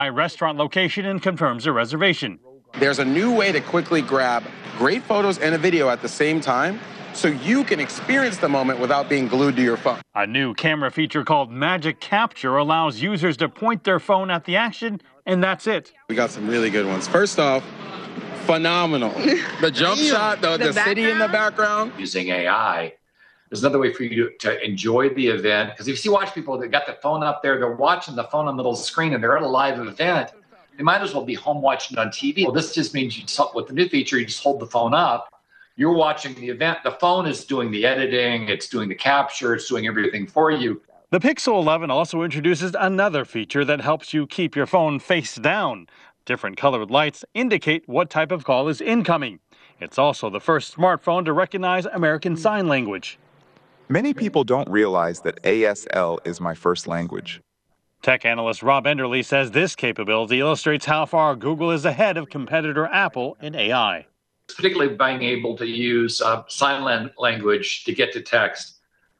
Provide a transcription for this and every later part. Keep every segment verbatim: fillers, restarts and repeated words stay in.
restaurant location and confirms a reservation. There's a new way to quickly grab great photos and a video at the same time, so you can experience the moment without being glued to your phone. A new camera feature called Magic Capture allows users to point their phone at the action, and that's it. We got some really good ones. First off, phenomenal. The jump shot, the, the, the city in the background. Using A I, there's another way for you to, to enjoy the event. Because if you see watch people that got the phone up there, they're watching the phone on the little screen and they're at a live event, they might as well be home watching on T V. Well, this just means you just, with the new feature, you just hold the phone up. You're watching the event. The phone is doing the editing. It's doing the capture. It's doing everything for you. The Pixel eleven also introduces another feature that helps you keep your phone face down. Different colored lights indicate what type of call is incoming. It's also the first smartphone to recognize American Sign Language. Many people don't realize that A S L is my first language. Tech analyst Rob Enderle says this capability illustrates how far Google is ahead of competitor Apple in A I. Particularly being able to use uh, sign language to get to text.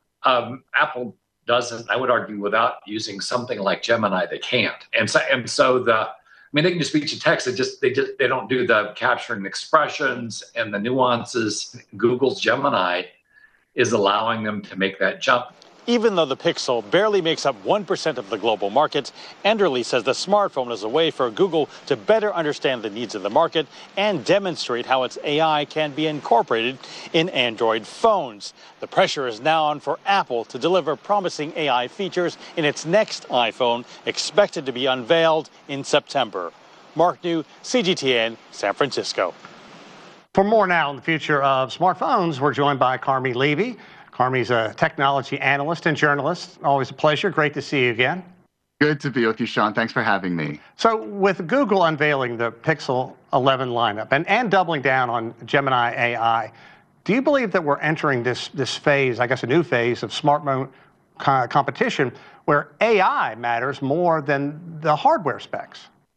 Um, Apple doesn't, I would argue, without using something like Gemini, they can't. And so, and so the, I mean, they can do speech to text. They just, they just, they don't do the capturing expressions and the nuances. Google's Gemini is allowing them to make that jump. Even though the Pixel barely makes up one percent of the global market, Enderle says the smartphone is a way for Google to better understand the needs of the market and demonstrate how its A I can be incorporated in Android phones. The pressure is now on for Apple to deliver promising A I features in its next iPhone, expected to be unveiled in September. Mark New, C G T N, San Francisco. For more now on the future of smartphones, we're joined by Carmi Levy. Carmi's a technology analyst and journalist. Always a pleasure. Great to see you again. Good to be with you, Sean. Thanks for having me. So with Google unveiling the Pixel eleven lineup and, and doubling down on Gemini A I, do you believe that we're entering this, this phase, I guess a new phase of smartphone co competition where A I matters more than the hardware specs?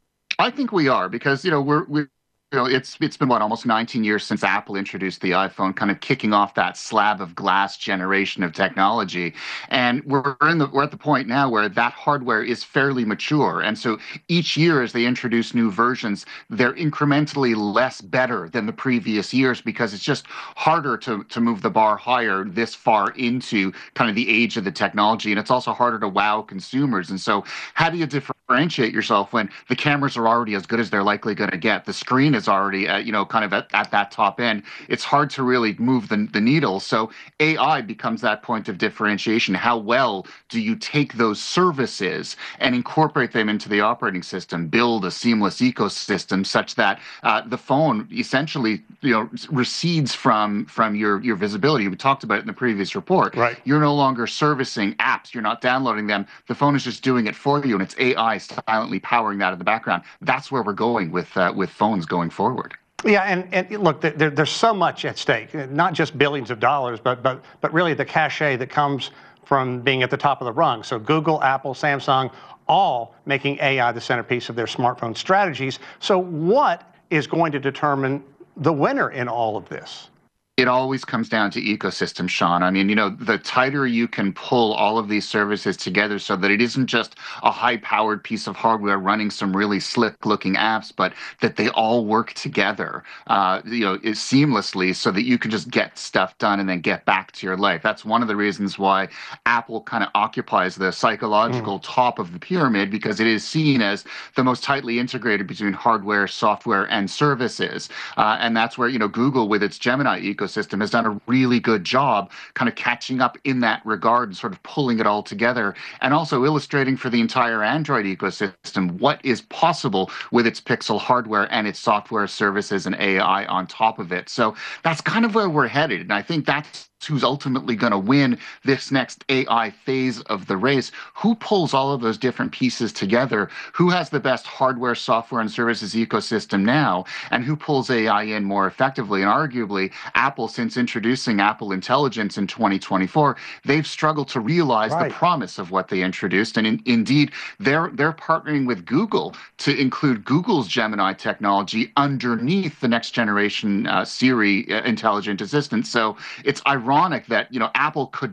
I think we are, because, you know, we're, we're You know, it's it's been, what, almost nineteen years since Apple introduced the iPhone, kind of kicking off that slab of glass generation of technology. And we're in the we're at the point now where that hardware is fairly mature. And so each year as they introduce new versions, they're incrementally less better than the previous years, because it's just harder to, to move the bar higher this far into kind of the age of the technology. And it's also harder to wow consumers. And so how do you differentiate yourself when the cameras are already as good as they're likely going to get? The screen is already, uh, you know, kind of at, at that top end. It's hard to really move the, the needle. So A I becomes that point of differentiation. How well do you take those services and incorporate them into the operating system, build a seamless ecosystem such that uh, the phone essentially, you know, recedes from, from your, your visibility? We talked about it in the previous report. Right. You're no longer servicing apps. You're not downloading them. The phone is just doing it for you, and it's A I silently powering that in the background. That's where we're going with, uh, with phones going forward. Yeah, and, and look, there, there's so much at stake, not just billions of dollars, but, but, but really the cachet that comes from being at the top of the rung. So Google, Apple, Samsung, all making A I the centerpiece of their smartphone strategies. So what is going to determine the winner in all of this? It always comes down to ecosystem, Sean. I mean, you know, the tighter you can pull all of these services together so that it isn't just a high-powered piece of hardware running some really slick-looking apps, but that they all work together, uh, you know, seamlessly, so that you can just get stuff done and then get back to your life. That's one of the reasons why Apple kind of occupies the psychological mm. top of the pyramid, because it is seen as the most tightly integrated between hardware, software, and services. Uh, and that's where, you know, Google, with its Gemini ecosystem, ecosystem has done a really good job kind of catching up in that regard and sort of pulling it all together, and also illustrating for the entire Android ecosystem what is possible with its Pixel hardware and its software services and A I on top of it. So that's kind of where we're headed, and I think that's who's ultimately going to win this next A I phase of the race. Who pulls all of those different pieces together? Who has the best hardware, software, and services ecosystem now? And who pulls A I in more effectively? And arguably, Apple, since introducing Apple Intelligence in twenty twenty-four, they've struggled to realize right. the promise of what they introduced. And in, indeed, they're, they're partnering with Google to include Google's Gemini technology underneath the next generation uh, Siri uh, intelligent assistant. So it's ironic that, you know, Apple could not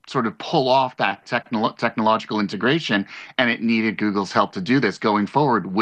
sort of pull off that technolo- technological integration, and it needed Google's help to do this. Going forward,